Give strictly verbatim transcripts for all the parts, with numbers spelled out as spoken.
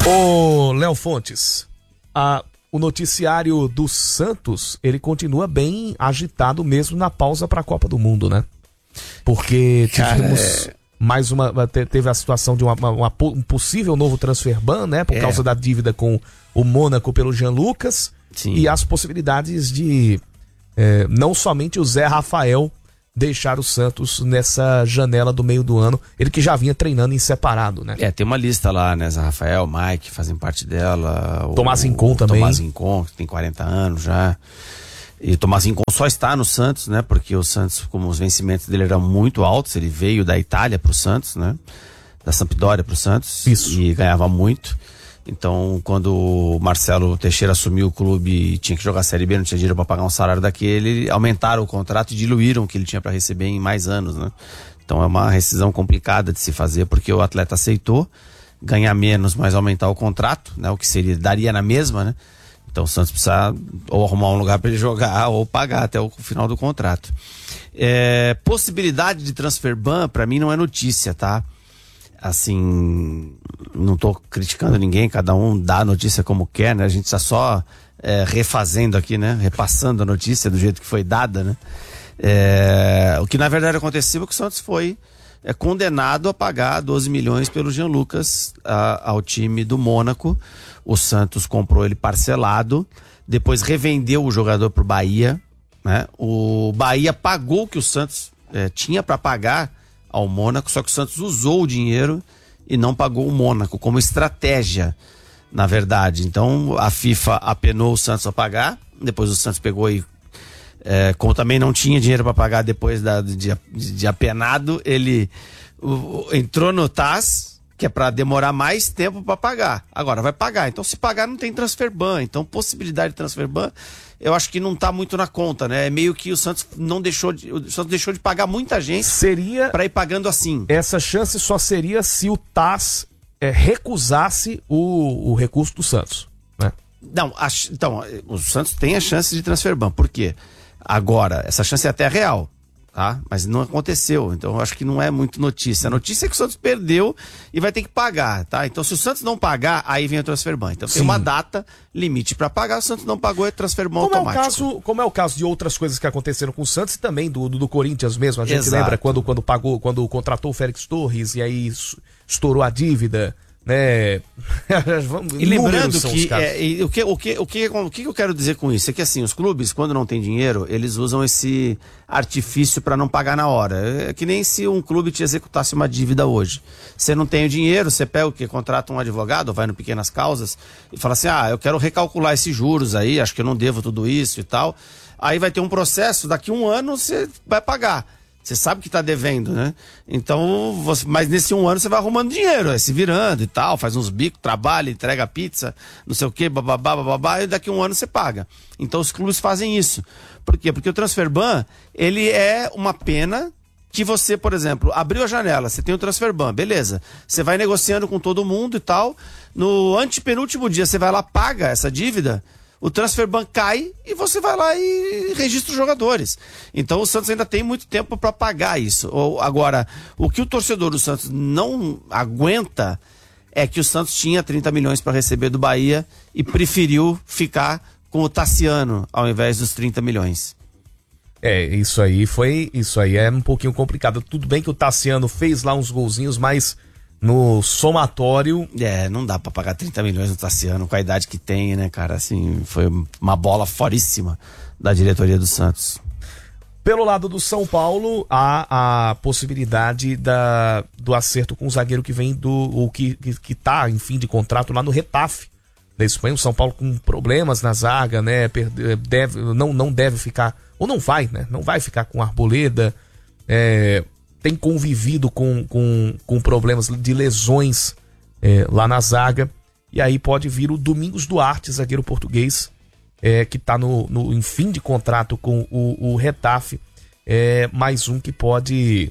Ô, Léo Fontes, a, o noticiário do Santos, ele continua bem agitado mesmo na pausa para a Copa do Mundo, né? Porque tivemos Cara, é... mais uma, teve a situação de uma, uma, um possível novo transfer ban, né? Por é. causa da dívida com o Mônaco pelo Jean Lucas. Sim. E as possibilidades de é, não somente o Zé Rafael deixar o Santos nessa janela do meio do ano, ele que já vinha treinando em separado, né? É, tem uma lista lá, né? Zé Rafael, Mike fazem parte dela. Tomás Incon também. Tomás Incon, que tem quarenta anos já. E Tomás Incon só está no Santos, né? Porque o Santos, como os vencimentos dele eram muito altos, ele veio da Itália pro Santos, né? Da Sampdoria pro Santos. Isso. E ganhava muito. Então, quando o Marcelo Teixeira assumiu o clube e tinha que jogar a Série B, não tinha dinheiro para pagar um salário daquele, aumentaram o contrato e diluíram o que ele tinha para receber em mais anos, né? Então é uma rescisão complicada de se fazer, porque o atleta aceitou ganhar menos, mas aumentar o contrato, né? O que seria, daria na mesma, né? Então o Santos precisa ou arrumar um lugar para ele jogar ou pagar até o final do contrato. É, possibilidade de transfer ban, para mim não é notícia, tá? Assim, não tô criticando ninguém, cada um dá a notícia como quer, né? A gente está só é, refazendo aqui, né? Repassando a notícia do jeito que foi dada, né? É, o que na verdade aconteceu é que o Santos foi é, condenado a pagar doze milhões pelo Jean Lucas a, ao time do Mônaco. O Santos comprou ele parcelado, depois revendeu o jogador pro Bahia, né? O Bahia pagou o que o Santos é, tinha para pagar ao Mônaco, só que o Santos usou o dinheiro e não pagou o Mônaco como estratégia, na verdade. Então a FIFA apenou o Santos a pagar, depois o Santos pegou e é, como também não tinha dinheiro para pagar depois da, de, de, de apenado, ele o, entrou no T A S, que é para demorar mais tempo para pagar. Agora vai pagar, então se pagar não tem transfer ban, então possibilidade de transfer ban eu acho que não tá muito na conta, né? É meio que o Santos não deixou de, o Santos deixou de pagar muita gente seria para ir pagando assim. Essa chance só seria se o T A S é, recusasse o, o recurso do Santos, né? Não, a, então, o Santos tem a chance de transfer ban. Por quê? Agora, essa chance é até real, tá? Mas não aconteceu, então eu acho que não é muito notícia. A notícia é que o Santos perdeu e vai ter que pagar, tá? Então se o Santos não pagar, aí vem o transfer ban. Então Sim. tem uma data limite para pagar, o Santos não pagou, é transfer ban como automático. É o caso, como é o caso de outras coisas que aconteceram com o Santos e também do, do, do Corinthians mesmo, a gente Exato. lembra quando, quando pagou, quando contratou o Félix Torres e aí estourou a dívida, né? E lembrando que, é, e o, que, o, que, o, que, o que eu quero dizer com isso é que assim, os clubes, quando não tem dinheiro, eles usam esse artifício para não pagar na hora. É que nem se um clube te executasse uma dívida hoje. Você não tem o dinheiro, você pega o quê? Contrata um advogado, vai no Pequenas Causas e fala assim, ah, eu quero recalcular esses juros aí, acho que eu não devo tudo isso e tal. Aí vai ter um processo, daqui um ano você vai pagar. Você sabe que tá devendo, né? Então, você, mas nesse um ano você vai arrumando dinheiro, é, se virando e tal, faz uns bicos, trabalha, entrega pizza, não sei o que, bababá, bababá, e daqui um ano você paga. Então os clubes fazem isso. Por quê? Porque o transfer ban, ele é uma pena que você, por exemplo, abriu a janela, você tem o transfer ban, beleza. Você vai negociando com todo mundo e tal, no antepenúltimo dia você vai lá, paga essa dívida, o transfer ban cai e você vai lá e registra os jogadores. Então o Santos ainda tem muito tempo para pagar isso. Ou, agora, o que o torcedor do Santos não aguenta é que o Santos tinha trinta milhões para receber do Bahia e preferiu ficar com o Tassiano ao invés dos trinta milhões. É, isso aí foi, isso aí é um pouquinho complicado. Tudo bem que o Tassiano fez lá uns golzinhos, mas no somatório... É, não dá pra pagar trinta milhões no Tassiano com a idade que tem, né, cara? Assim, foi uma bola foríssima da diretoria do Santos. Pelo lado do São Paulo, há a possibilidade da, do acerto com o zagueiro que vem do... ou que, que, que tá em fim de contrato lá no Retafe da Espanha. O São Paulo com problemas na zaga, né? Deve, não, não deve ficar... ou não vai, né? Não vai ficar com Arboleda, é... tem convivido com, com, com problemas de lesões é, lá na zaga. E aí pode vir o Domingos Duarte, zagueiro português, é, que está no, no, em fim de contrato com o, o Retafe. É, mais um que pode,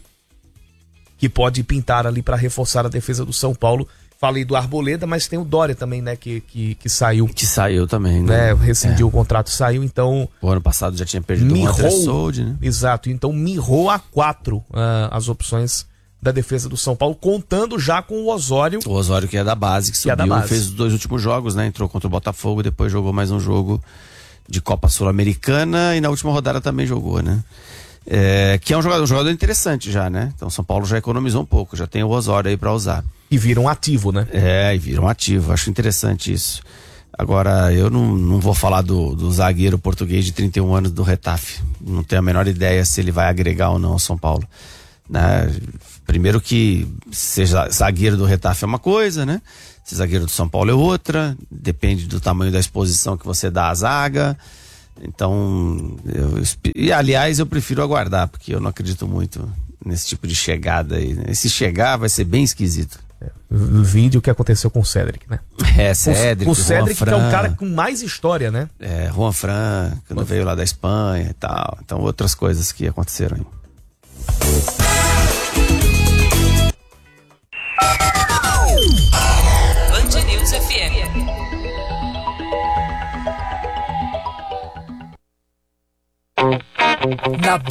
que pode pintar ali para reforçar a defesa do São Paulo. Falei do Arboleda, mas tem o Dória também, né? Que, que, que saiu. Que saiu também, né? né rescindiu é. o contrato, saiu, então... O ano passado já tinha perdido mirrou, um André Soldi, né? Exato, então mirrou a quatro uh, as opções da defesa do São Paulo, contando já com o Osório. O Osório que é da base, que subiu, que é da base. Fez os dois últimos jogos, né? Entrou contra o Botafogo, depois jogou mais um jogo de Copa Sul-Americana e na última rodada também jogou, né? É, que é um jogador, um jogador interessante já, né? Então o São Paulo já economizou um pouco, já tem o Osório aí pra usar. E vira um ativo, né? É, e vira um ativo, acho interessante isso. Agora, eu não, não vou falar do, do zagueiro português de trinta e um anos do Retafe. Não tenho a menor ideia se ele vai agregar ou não ao São Paulo. Né? Primeiro que ser zagueiro do Retafe é uma coisa, né? Ser zagueiro do São Paulo é outra. Depende do tamanho da exposição que você dá à zaga. Então, eu, e aliás, eu prefiro aguardar, porque eu não acredito muito nesse tipo de chegada aí. Se chegar, vai ser bem esquisito. O vídeo que aconteceu com o Cédric, né? É, Cédric. O, o Cédric, que é um cara com mais história, né? É, Juan Fran, quando veio lá da Espanha e tal. Então, outras coisas que aconteceram aí. Band News F M. Na